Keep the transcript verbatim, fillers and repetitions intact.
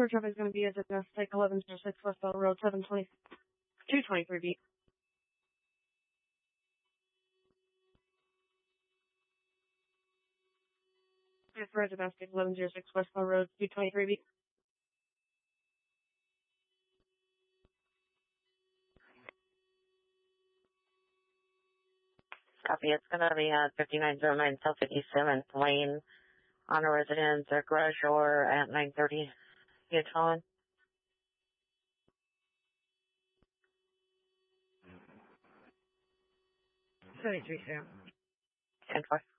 Core traffic is going to be at domestic eleven oh six westbound road seven twenty two twenty-three B. For domestic eleven oh six westbound road two twenty-three B. Copy. It's going to be at fifty-nine oh nine South fifty-seventh Lane on a residence at garage door at nine thirty. You calling? seventy-three Sam. ten four.